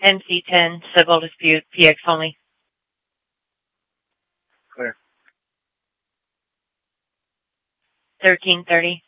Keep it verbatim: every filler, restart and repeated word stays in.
M C ten, civil dispute, P X only. Clear. thirteen thirty.